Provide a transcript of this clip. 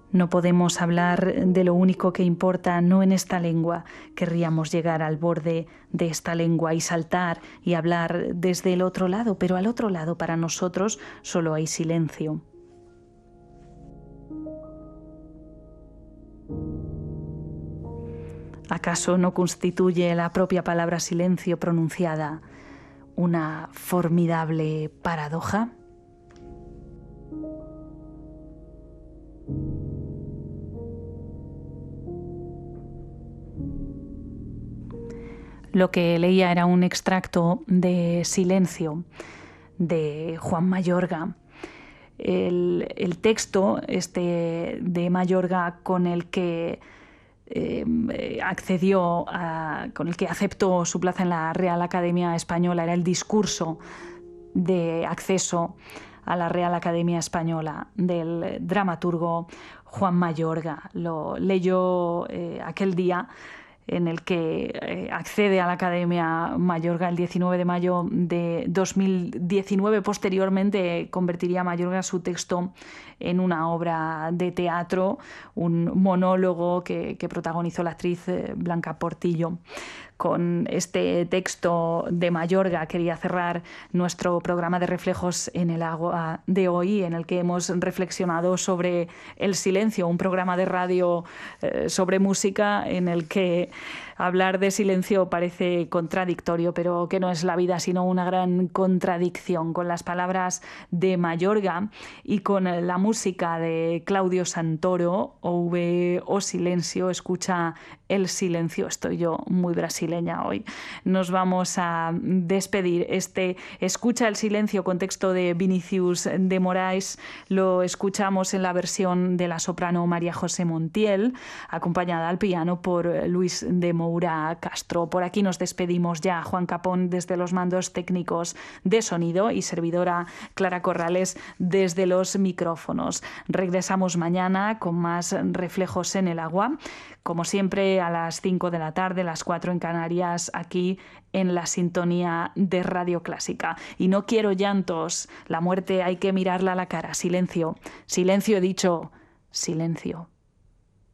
No podemos hablar de lo único que importa, no en esta lengua. Querríamos llegar al borde de esta lengua y saltar y hablar desde el otro lado, pero al otro lado para nosotros solo hay silencio. ¿Acaso no constituye la propia palabra silencio pronunciada una formidable paradoja? Lo que leía era un extracto de Silencio de Juan Mayorga. El texto de Mayorga con el que con el que aceptó su plaza en la Real Academia Española, era el discurso de acceso a la Real Academia Española del dramaturgo Juan Mayorga. Lo leyó aquel día en el que accede a la Academia Mayorga el 19 de mayo de 2019. Posteriormente convertiría Mayorga su texto en una obra de teatro, un monólogo que protagonizó la actriz Blanca Portillo. Con este texto de Mayorga quería cerrar nuestro programa de Reflejos en el Agua de hoy, en el que hemos reflexionado sobre el silencio, un programa de radio sobre música en el que hablar de silencio parece contradictorio, pero que no es la vida sino una gran contradicción. Con las palabras de Mayorga y con la música de Claudio Santoro, Ouve o Silencio, escucha el silencio. Estoy yo muy brasileña hoy. Nos vamos a despedir. Escucha el silencio con texto de Vinicius de Moraes. Lo escuchamos en la versión de la soprano María José Montiel, acompañada al piano por Luis de Moura Castro. Por aquí nos despedimos ya. Juan Capón desde los mandos técnicos de sonido y servidora Clara Corrales desde los micrófonos. Regresamos mañana con más Reflejos en el Agua, como siempre a las 5 de la tarde, las 4 en Canarias, aquí en la sintonía de Radio Clásica. Y no quiero llantos, la muerte hay que mirarla a la cara. Silencio, silencio he dicho, silencio.